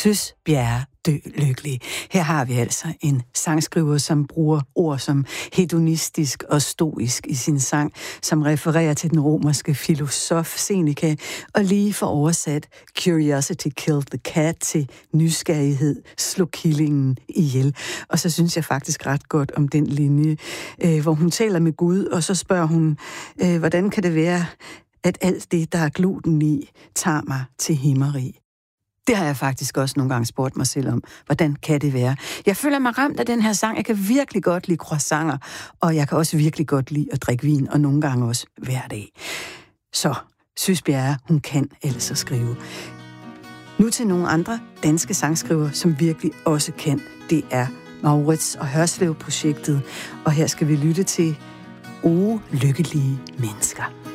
Søs Bjerre, dø lykkelig. Her har vi altså en sangskriver, som bruger ord som hedonistisk og stoisk i sin sang, som refererer til den romerske filosof Seneca, og lige for oversat Curiosity killed the cat til nysgerrighed slog killingen ihjel. Og så synes jeg faktisk ret godt om den linje, hvor hun taler med Gud, og så spørger hun, hvordan kan det være, at alt det, der er gluten i, tager mig til himmeri. Det har jeg faktisk også nogle gange spurgt mig selv om. Hvordan kan det være? Jeg føler mig ramt af den her sang. Jeg kan virkelig godt lide croissanter, og jeg kan også virkelig godt lide at drikke vin, og nogle gange også hver dag. Så Søs Bjerre, hun kan altså skrive. Nu til nogle andre danske sangskriver, som virkelig også kan. Det er Maurits og Hørslev-projektet, og her skal vi lytte til O lykkelige mennesker.